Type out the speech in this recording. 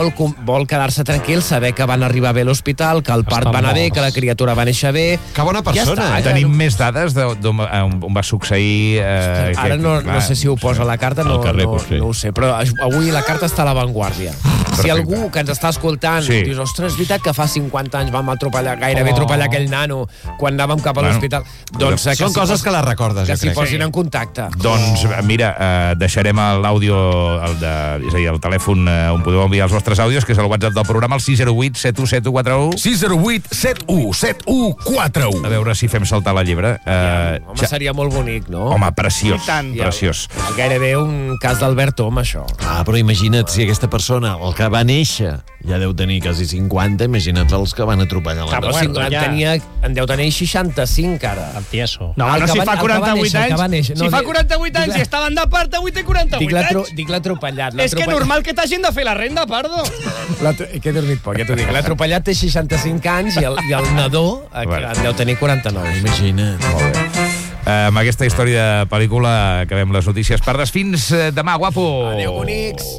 vol quedar-se tranquil, saber que van arribar bé a l'hospital, que el part va anar bé, que la criatura va néixer bé. Que bona persona. Ja està, Tenim més dades d'on va succeir... Ara no sé si ho posa a la carta, no ho sé, però avui la carta està a l'avantguàrdia. Si algú que ens està escoltant dius, ostres, és veritat que fa 50 anys vam gairebé atropellar aquell nano quan anàvem cap a l'hospital, doncs... Són coses que les recordes, que s'hi posin en contacte. Doncs mira, deixarem l'àudio, és a dir, el telèfon on podeu enviar els vostres àudios, que és el WhatsApp del programa, el 608 717141. 608 717141. A veure si fem saltar la llebre. Home, seria molt bonic, no? Home, preciós, preciós. Gairebé un cas d'Albert Tom, això. Però imagina't si aquesta persona, el que va néixer, ja deu tenir quasi 50, imagina't els que van atropellar la en deu tenir 65, ara. El tieso. No, si fa 48 anys... Si fa 48 anys i estaven de part, avui té 48 anys. Dic l'atropellat. És que normal que t'hagin de fer la renda, Pardo. Que he dormit poc, ja t'ho dic. L'atropellat té 65 anys i el nadó en deu tenir 49. Imagina't. Molt bé. Amb aquesta història de pel·lícula acabem les notícies. Pardes, fins demà, guapo! Adéu, bonics!